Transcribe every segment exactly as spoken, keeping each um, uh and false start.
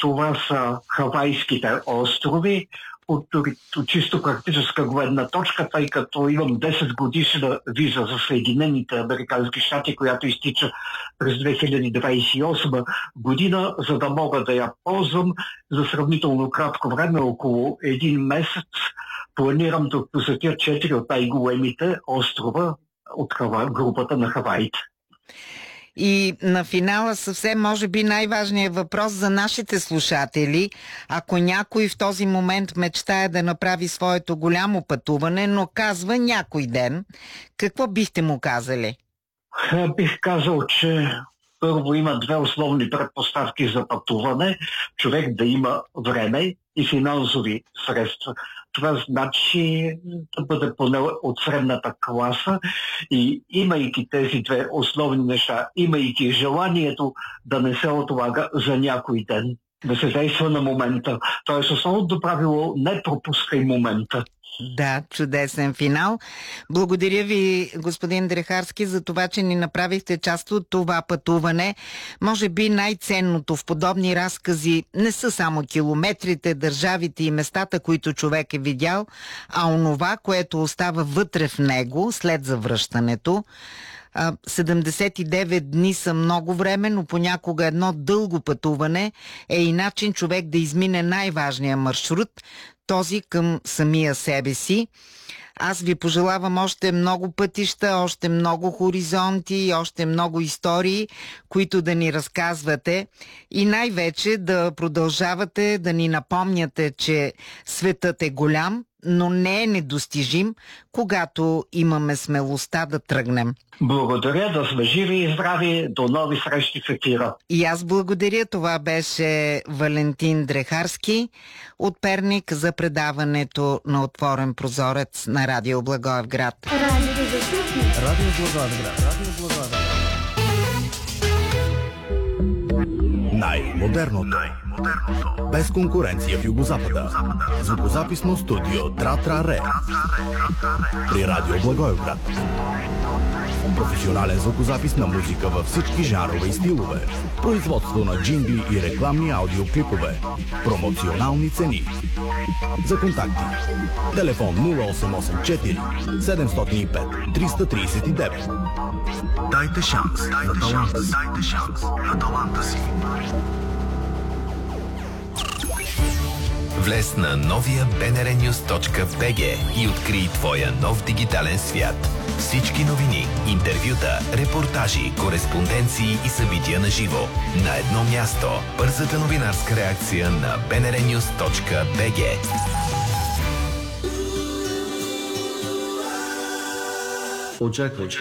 Това са Хавайските острови. От, от чисто практическа гледна точка, тъй като имам десет годишна виза за Съединените американски щати, която изтича през две хиляди двадесет и осма година, за да мога да я ползвам за сравнително кратко време, около един месец. Планирам да посетя четири от най-големите острова от Хава... групата на Хаваите. И на финала съвсем може би най-важният въпрос за нашите слушатели. Ако някой в този момент мечтае да направи своето голямо пътуване, но казва някой ден, какво бихте му казали? Бих казал, че първо има две основни предпоставки за пътуване. Човек да има време и финансови средства. Това значи да бъде поне от средната класа и имайки тези две основни неща, имайки желанието да не се отлага за някой ден, да се действа на момента. Тоест основното правило: не пропускай момента. Да, чудесен финал. Благодаря ви, господин Дрехарски, за това, че ни направихте част от това пътуване. Може би най-ценното в подобни разкази не са само километрите, държавите и местата, които човек е видял, а онова, което остава вътре в него след завръщането. седемдесет и девет дни са много време, но понякога едно дълго пътуване е и начин човек да измине най-важния маршрут, този към самия себе си. Аз ви пожелавам още много пътища, още много хоризонти, още много истории, които да ни разказвате и най-вече да продължавате да ни напомняте, че светът е голям, но не е недостижим, когато имаме смелостта да тръгнем. Благодаря, да сме живи и здрави, до нови срещи в ефира. И аз благодаря, това беше Валентин Дрехарски от Перник за предаването на Отворен прозорец на Радио Благоевград. Радио Благоевград. Радио Благоевград. Най-модерното. Без конкуренция в Югозапада. Звукозаписно студио Тра-Тра-Ре при Радио Благоевград. Професионален звукозапис на музика във всички жанрове и стилове. Производство на джингли и рекламни аудиоклипове. Промоционални цени. За контакти: телефон нула осем осем четири седемстотин и пет триста тридесет и девет. Дайте шанс на таланта си. Дайте шанс на таланта си. Влез на новия би ен ар нюз точка би джи и открий твоя нов дигитален свят. Всички новини, интервюта, репортажи, кореспонденции и събития на живо на едно място. Бързата новинарска реакция на би ен ар нюз точка би джи. Очаквайте.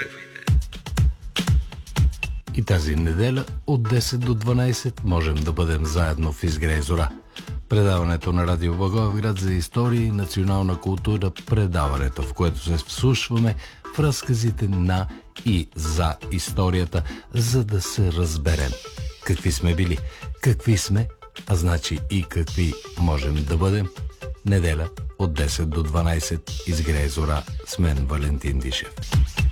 И тази неделя от десет до дванайсет можем да бъдем заедно в Изгрей зора. Предаването на Радио Благоевград за история и национална култура, предаването, в което се вслушваме в разказите на и за историята, за да се разберем какви сме били, какви сме, а значи и какви можем да бъдем. Неделя от десет до дванайсет, Изгрей зора с мен, Валентин Дишев.